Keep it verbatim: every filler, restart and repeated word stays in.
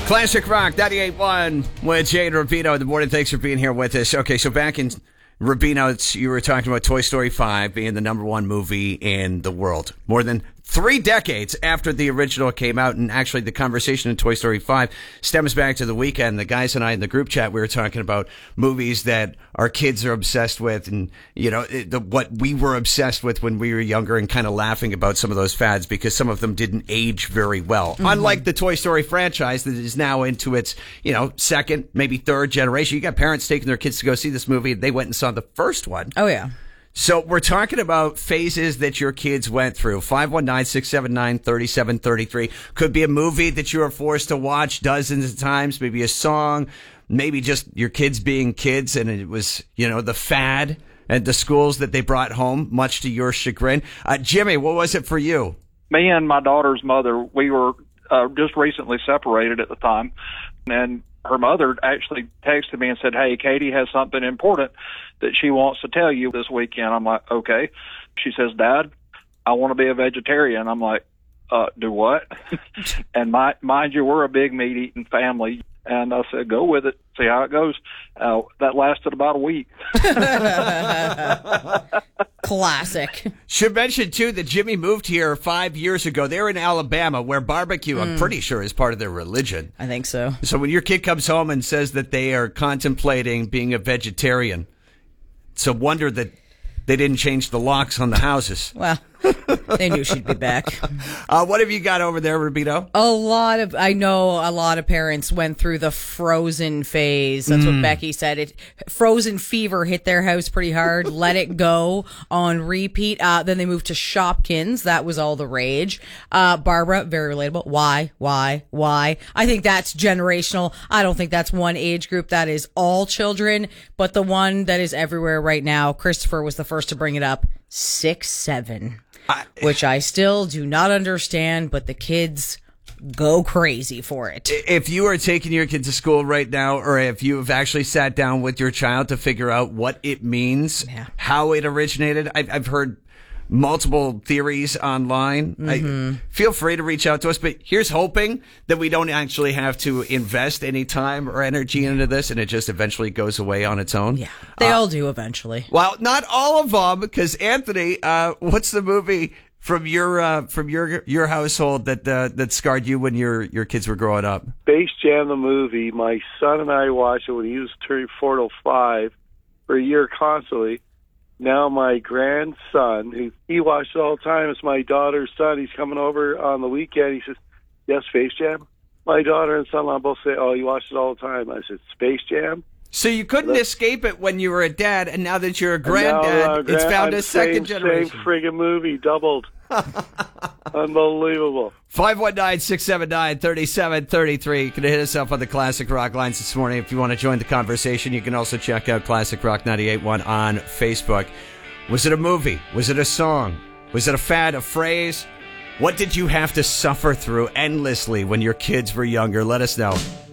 Classic Rock ninety-eight point one with Jay and Rubino in the morning. Thanks for being here with us. Okay, so back in Rubino, it's, you were talking about Toy Story five being the number one movie in the world. More than three decades after the original came out, and actually the conversation in Toy Story five stems back to the weekend. The guys and I in the group chat, we were talking about movies that our kids are obsessed with, and you know the, what we were obsessed with when we were younger, and kind of laughing about some of those fads because some of them didn't age very well. Mm-hmm. Unlike the Toy Story franchise that is now into its you know second, maybe third generation. You got parents taking their kids to go see this movie. They went and saw the first one. Oh yeah. So we're talking about phases that your kids went through. five one nine, six seven nine, three seven three three. Could be a movie that you were forced to watch dozens of times, maybe a song, maybe just your kids being kids, and it was, you know, the fad at the schools that they brought home, much to your chagrin. Uh, Jimmy, what was it for you? Me and my daughter's mother, we were uh, just recently separated at the time, and her mother actually texted me and said, "Hey, Katie has something important that she wants to tell you this weekend." I'm like, okay. She says, "Dad, I want to be a vegetarian." I'm like, uh, do what? And my, mind you, we're a big meat-eating family. And I said, go with it, see how it goes. Uh, that lasted about a week. Classic. Should mention, too, that Jimmy moved here five years ago. They're in Alabama, where barbecue, mm. I'm pretty sure, is part of their religion. I think so. So when your kid comes home and says that they are contemplating being a vegetarian, it's a wonder that they didn't change the locks on the houses. Well, they knew she'd be back. Uh, what have you got over there, Rubino? A lot of, I know a lot of parents went through the Frozen phase. That's mm. what Becky said. It Frozen fever hit their house pretty hard. Let It Go on repeat. Uh, then they moved to Shopkins. That was all the rage. Uh, Barbara, very relatable. Why, why, why? I think that's generational. I don't think that's one age group. That is all children. But the one that is everywhere right now, Christopher was the first to bring it up. Six, seven. I, which I still do not understand, but the kids go crazy for it. If you are taking your kid to school right now, or if you have actually sat down with your child to figure out what it means, yeah. how it originated, I've, I've heard multiple theories online. Mm-hmm. I, feel free to reach out to us, but here's hoping that we don't actually have to invest any time or energy into this, and it just eventually goes away on its own. Yeah, they uh, all do eventually. Well, not all of them, because Anthony, uh, what's the movie from your uh, from your your household that uh, that scarred you when your your kids were growing up? Space Jam the movie. My son and I watched it when he was turning four to five for a year constantly. Now my grandson, who he watched it all the time, it's my daughter's son. He's coming over on the weekend. He says, "Yes, Space Jam." My daughter and son-in-law both say, "Oh, you watch it all the time." I said, "Space Jam." So you couldn't That's, escape it when you were a dad, and now that you're a granddad, now, uh, grand, it's found a same, second generation. Same friggin' movie, doubled. Unbelievable. five one nine, six seven nine, three seven three three. You can hit us up on the Classic Rock lines this morning. If you want to join the conversation, you can also check out Classic Rock ninety-eight point one on Facebook. Was it a movie? Was it a song? Was it a fad, a phrase? What did you have to suffer through endlessly when your kids were younger? Let us know.